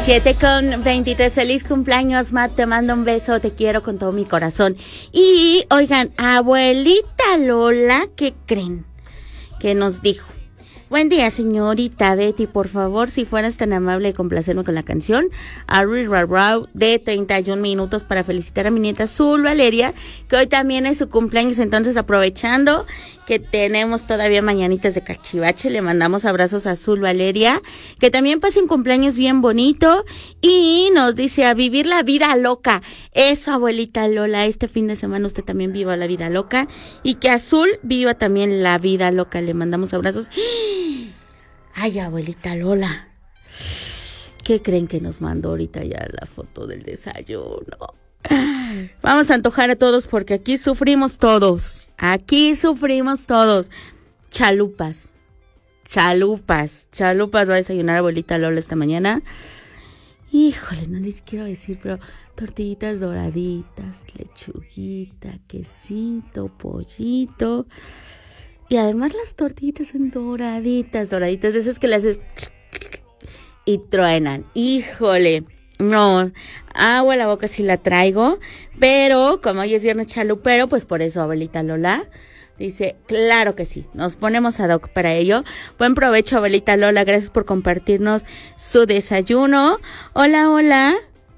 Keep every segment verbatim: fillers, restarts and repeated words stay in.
siete con veintitrés, feliz cumpleaños, Matt, te mando un beso, te quiero con todo mi corazón. Y, oigan, abuelita Lola, ¿qué creen? Que nos dijo: buen día, señorita Betty, por favor, si fueras tan amable de complacerme con la canción Arri Rarau de treinta y un minutos para felicitar a mi nieta Azul Valeria, que hoy también es su cumpleaños. Entonces, aprovechando que tenemos todavía mañanitas de cachivache, le mandamos abrazos a Azul Valeria, que también pase un cumpleaños bien bonito, y nos dice: a vivir la vida loca. Eso, abuelita Lola, este fin de semana usted también viva la vida loca, y que Azul viva también la vida loca. Le mandamos abrazos. Ay, abuelita Lola, ¿qué creen que nos mandó ahorita ya la foto del desayuno? Vamos a antojar a todos porque aquí sufrimos todos. Aquí sufrimos todos. Chalupas. Chalupas. Chalupas va a desayunar abuelita Lola esta mañana. Híjole, no les quiero decir, pero tortillitas doraditas, lechuguita, quesito, pollito. Y además las tortillitas son doraditas, doraditas, de esas que las haces y truenan. Híjole, no, agua en la boca si la traigo, pero como hoy es viernes chalupero, pues por eso abuelita Lola dice, claro que sí, nos ponemos ad hoc para ello. Buen provecho, abuelita Lola, gracias por compartirnos su desayuno. Hola, hola.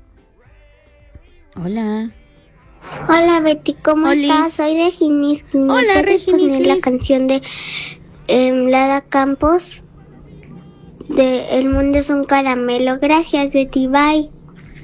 Hola. Hola Betty, ¿cómo Olis. estás? Soy Reginis. Hola, ¿Puedes poner Reginis. la canción de eh, Lada Campos de El mundo es un caramelo? Gracias, Betty, bye.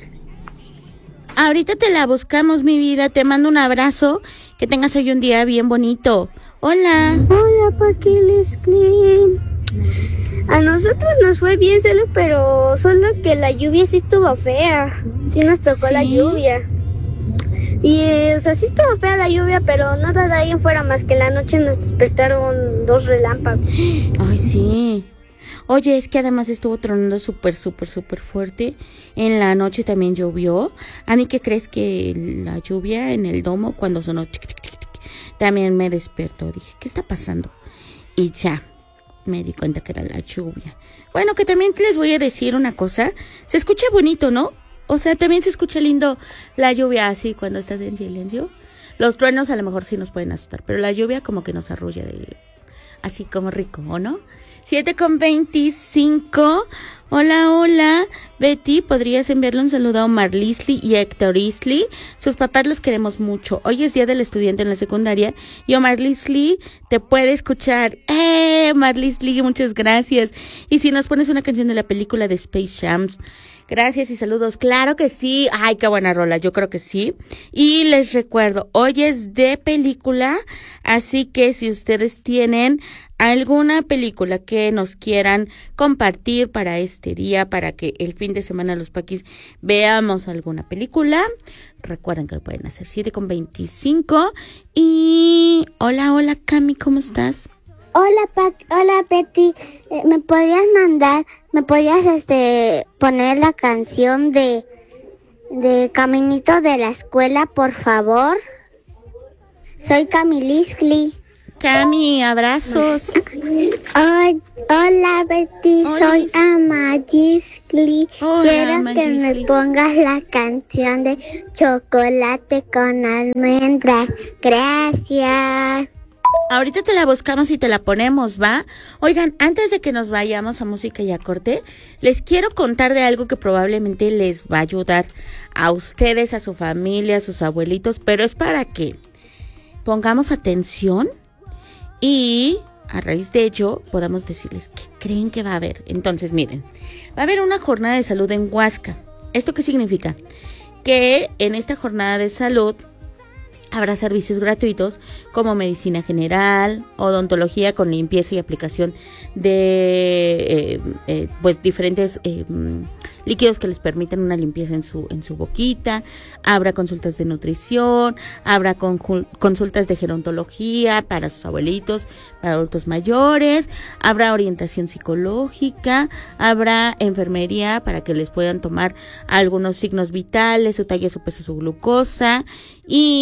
Ahorita te la buscamos, mi vida, te mando un abrazo, que tengas hoy un día bien bonito. Hola. Hola, Paquilis Clean. A nosotros nos fue bien, solo, pero solo que la lluvia sí estuvo fea. Sí nos tocó ¿Sí? la lluvia. Y, o sea, sí estuvo fea la lluvia, pero nada de ahí en fuera más que en la noche nos despertaron dos relámpagos. Ay, sí. Oye, es que además estuvo tronando súper, súper, súper fuerte. En la noche también llovió. ¿A mí qué crees? Que la lluvia en el domo, cuando sonó tic, tic, tic, tic, también me despertó. Dije, ¿qué está pasando? Y ya me di cuenta que era la lluvia. Bueno, que también les voy a decir una cosa. Se escucha bonito, ¿no? O sea, también se escucha lindo la lluvia así cuando estás en silencio. Los truenos a lo mejor sí nos pueden asustar, pero la lluvia como que nos arrulla de así como rico, ¿o no? siete con veinticinco. Hola, hola. Betty, ¿podrías enviarle un saludo a Omar Lisli y a Héctor Isli? Sus papás los queremos mucho. Hoy es día del estudiante en la secundaria y Omar Lisli te puede escuchar. ¡Eh, Omar Lisli! Muchas gracias. Y si nos pones una canción de la película de Space Jam. Gracias y saludos. Claro que sí. Ay, qué buena rola. Yo creo que sí. Y les recuerdo, hoy es de película, así que si ustedes tienen alguna película que nos quieran compartir para este día, para que el fin de semana los paquis veamos alguna película, recuerden que lo pueden hacer. siete con veinticinco. Y hola, hola Cami, ¿cómo estás? Hola, Pat, hola Betty, eh, ¿me podías mandar, me podías este poner la canción de de Caminito de la Escuela, por favor? Soy Camiliscli. Cami, abrazos. Ay, hola Betty, Olis. soy Amagiscli. Hola, Quiero Amagiscli. que me pongas la canción de Chocolate con almendras. Gracias. Ahorita te la buscamos y te la ponemos, ¿va? Oigan, antes de que nos vayamos a música y a corte, les quiero contar de algo que probablemente les va a ayudar a ustedes, a su familia, a sus abuelitos, pero es para que pongamos atención y a raíz de ello podamos decirles qué creen que va a haber. Entonces, miren, va a haber una jornada de salud en Huasca. ¿Esto qué significa? Que en esta jornada de salud habrá servicios gratuitos como medicina general, odontología con limpieza y aplicación de eh, eh, pues diferentes eh, líquidos que les permitan una limpieza en su en su boquita. Habrá consultas de nutrición, habrá con, consultas de gerontología para sus abuelitos, para adultos mayores, habrá orientación psicológica, habrá enfermería para que les puedan tomar algunos signos vitales, su talla, su peso, su glucosa, y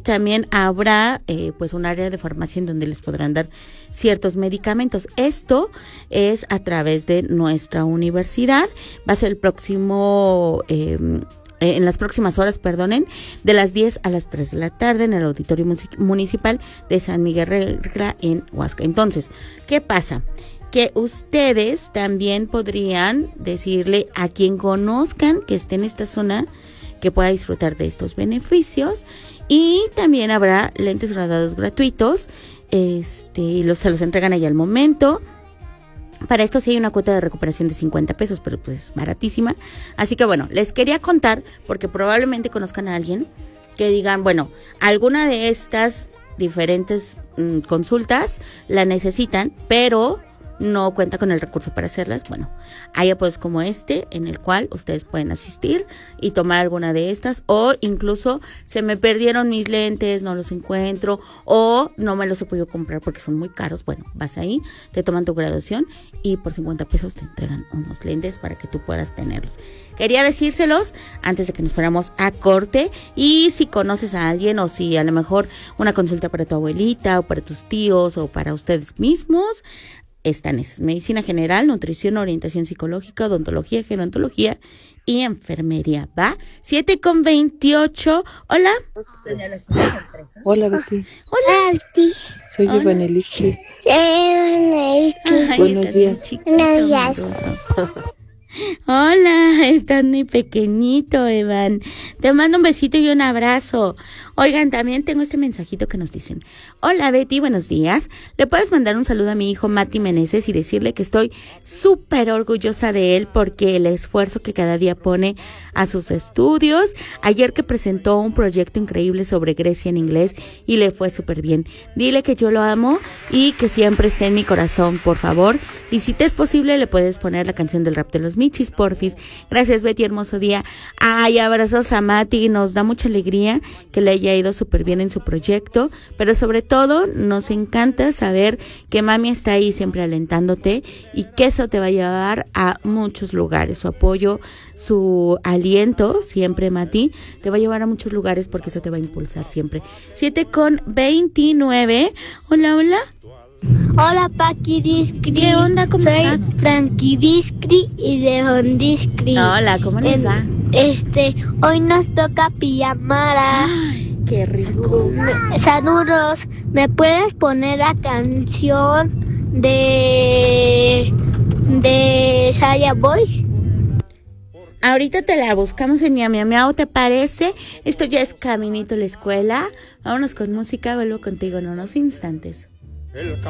también habrá eh, pues un área de farmacia en donde les podrán dar ciertos medicamentos. Esto es a través de nuestra universidad. Va a ser el próximo... Eh, en las próximas horas, perdonen, de las diez a las tres de la tarde en el Auditorio Municipal de San Miguel Regla en Huasca. Entonces, ¿qué pasa? Que ustedes también podrían decirle a quien conozcan que esté en esta zona que pueda disfrutar de estos beneficios, y también habrá lentes graduados gratuitos, este, los, se los entregan ahí al momento. Para esto sí hay una cuota de recuperación de cincuenta pesos, pero pues es baratísima. Así que bueno, les quería contar porque probablemente conozcan a alguien que digan, bueno, alguna de estas diferentes mmm, consultas la necesitan, pero no cuenta con el recurso para hacerlas. Bueno, hay apoyos como este en el cual ustedes pueden asistir y tomar alguna de estas, o incluso se me perdieron mis lentes, no los encuentro, o no me los he podido comprar porque son muy caros. Bueno, vas ahí, te toman tu graduación y por cincuenta pesos te entregan unos lentes para que tú puedas tenerlos. Quería decírselos antes de que nos fuéramos a corte. Y si conoces a alguien, o si a lo mejor una consulta para tu abuelita o para tus tíos o para ustedes mismos, están esas: medicina general, nutrición, orientación psicológica, odontología, gerontología y enfermería. ¿Va? siete con veintiocho. Hola. Hola, Betty. Hola, Betty. Soy Evanelisti. Evanelisti. Buenos días. Buenos días. Hola, estás muy pequeñito, Evan. Te mando un besito y un abrazo. Oigan, también tengo este mensajito que nos dicen: hola Betty, buenos días. Le puedes mandar un saludo a mi hijo Mati Meneses y decirle que estoy súper orgullosa de él porque el esfuerzo que cada día pone a sus estudios. Ayer que presentó un proyecto increíble sobre Grecia en inglés y le fue súper bien. Dile que yo lo amo y que siempre esté en mi corazón, por favor. Y si te es posible, le puedes poner la canción del rap de los Michis, porfis. Gracias, Betty, hermoso día. Ay, abrazos a Mati. Nos da mucha alegría que le haya ido súper bien en su proyecto, pero sobre todo nos encanta saber que mami está ahí siempre alentándote y que eso te va a llevar a muchos lugares. Su apoyo, su aliento siempre, Mati, te va a llevar a muchos lugares porque eso te va a impulsar siempre. siete con veintinueve. Hola, hola. Hola, Paqui Discri. ¿Qué onda? ¿Cómo Soy estás? Frankie Discri y León Discri. Hola, ¿cómo les En- va? Este, hoy nos toca pijamara. Ay, qué rico. Saludos, ¿me puedes poner la canción de de Saya Boy? Ahorita te la buscamos en Miau Miau Miau, ¿te parece? Esto ya es Caminito a la Escuela. Vámonos con música, vuelvo contigo en unos instantes.